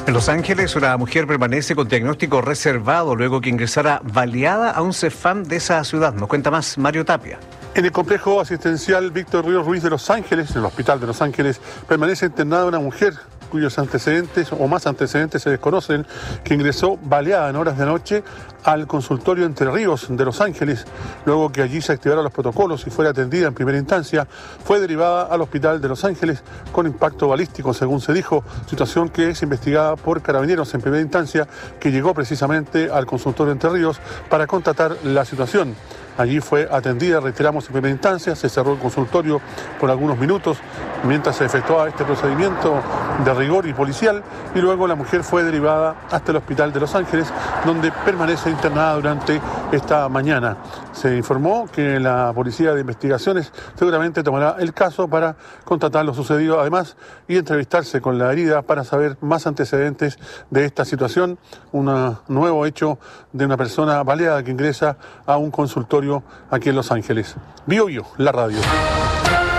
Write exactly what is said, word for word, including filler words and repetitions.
En Los Ángeles, una mujer permanece con diagnóstico reservado luego que ingresara baleada a un Cefam de esa ciudad. Nos cuenta más Mario Tapia. En el complejo asistencial Víctor Ríos Ruiz de Los Ángeles, en el hospital de Los Ángeles, permanece internada una mujer cuyos antecedentes o más antecedentes se desconocen, que ingresó baleada en horas de noche al consultorio Entre Ríos de Los Ángeles. Luego que allí se activaron los protocolos y fuera atendida en primera instancia, fue derivada al hospital de Los Ángeles con impacto balístico, según se dijo, situación que es investigada por Carabineros en primera instancia, que llegó precisamente al consultorio Entre Ríos para constatar la situación. Allí fue atendida, reiteramos, en primera instancia, se cerró el consultorio por algunos minutos mientras se efectuaba este procedimiento de rigor y policial, y luego la mujer fue derivada hasta el hospital de Los Ángeles, donde permanece internada durante esta mañana. Se informó que la Policía de Investigaciones seguramente tomará el caso para constatar lo sucedido, además, y entrevistarse con la herida para saber más antecedentes de esta situación, un nuevo hecho de una persona baleada que ingresa a un consultorio aquí en Los Ángeles. Bio Bio, la radio.